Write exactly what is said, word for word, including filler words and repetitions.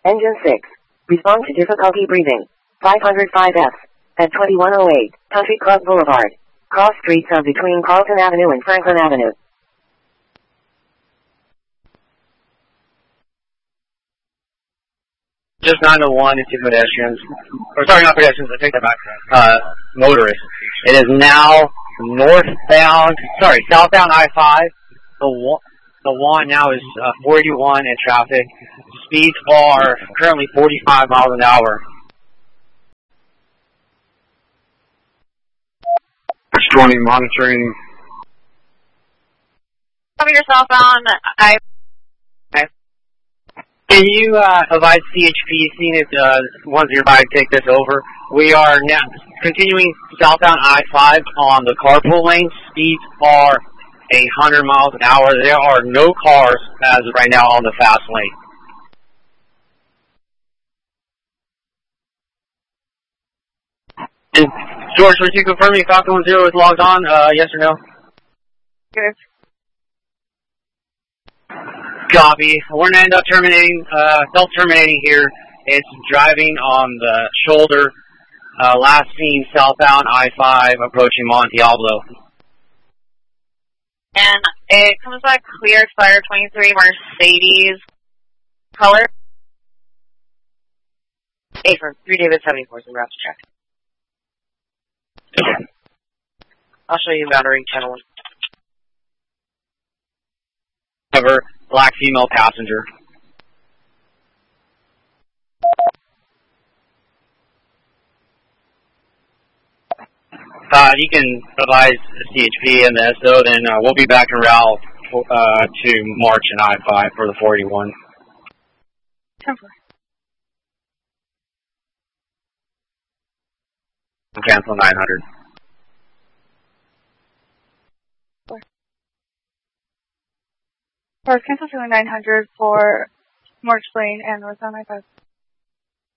Engine six. Respond to difficulty breathing. five hundred five F. At twenty-one oh eight, Country Club Boulevard. Cross streets are between Carlton Avenue and Franklin Avenue. Just nine oh one, it's two pedestrians. Or sorry, not pedestrians, I take that back. Uh, motorists. It is now northbound, sorry, southbound I five. The one, the one now is uh, four eighty-one in traffic. Speeds are currently forty-five miles an hour. twenty monitoring. Cover yourself on I. Okay. Can you uh, advise C H P, seeing if uh, one's nearby to take this over? We are now continuing southbound I five on the carpool lane. Speeds are one hundred miles an hour. There are no cars as of right now on the fast lane. And George, would you confirm if Falcon one zero is logged on? Uh, yes or no? Yes. Copy. We're going to end up terminating, uh, self-terminating here. It's driving on the shoulder, uh, last seen southbound I five approaching Monte Diablo. And it comes back clear, Expire twenty-three, Mercedes, color. A for three David seventy-four, so we're out to check. Okay. I'll show you battery channel one. Cover, black female passenger. Uh, you can advise C H P and the S O, then uh, we'll be back in route uh, to March and I five for the four eighty-one. ten four. Cancel nine hundred. Four. Four, cancel to nine hundred for March Lane and northbound I five.